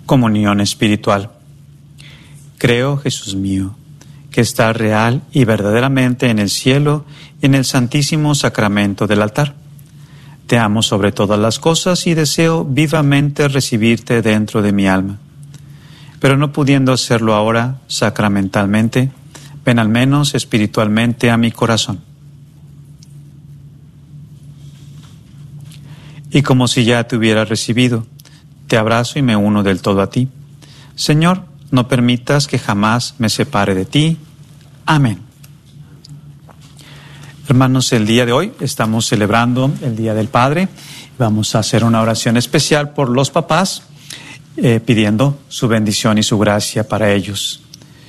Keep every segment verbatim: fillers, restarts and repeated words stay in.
Comunión espiritual. Creo, Jesús mío, que estás real y verdaderamente en el cielo y en el santísimo sacramento del altar. Te amo sobre todas las cosas y deseo vivamente recibirte dentro de mi alma. Pero no pudiendo hacerlo ahora sacramentalmente, ven al menos espiritualmente a mi corazón. Y como si ya te hubiera recibido, te abrazo y me uno del todo a ti. Señor, no permitas que jamás me separe de ti. Amén. Hermanos, el día de hoy estamos celebrando el Día del Padre. Vamos a hacer una oración especial por los papás, eh, pidiendo su bendición y su gracia para ellos.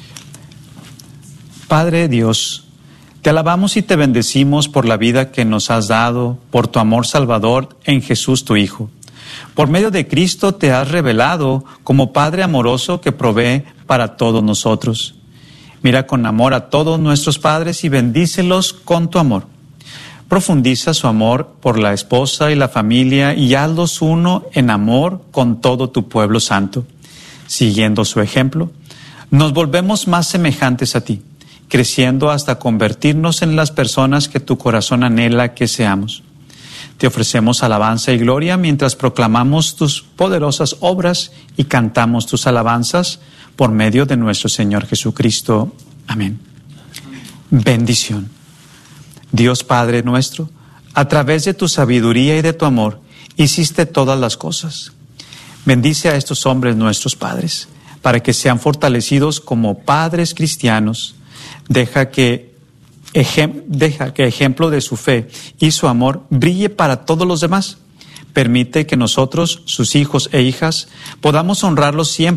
Padre Dios, te alabamos y te bendecimos por la vida que nos has dado, por tu amor salvador en Jesús tu Hijo. Por medio de Cristo te has revelado como Padre amoroso que provee para todos nosotros. Mira con amor a todos nuestros padres y bendícelos con tu amor. Profundiza su amor por la esposa y la familia y hazlos uno en amor con todo tu pueblo santo. Siguiendo su ejemplo, nos volvemos más semejantes a ti, creciendo hasta convertirnos en las personas que tu corazón anhela que seamos. Te ofrecemos alabanza y gloria mientras proclamamos tus poderosas obras y cantamos tus alabanzas por medio de nuestro Señor Jesucristo. Amén. Bendición. Dios Padre nuestro, a través de tu sabiduría y de tu amor, hiciste todas las cosas. Bendice a estos hombres nuestros padres, para que sean fortalecidos como padres cristianos. Deja que Ejem- deja que ejemplo de su fe y su amor brille para todos los demás. Permite que nosotros, sus hijos e hijas, podamos honrarlos siempre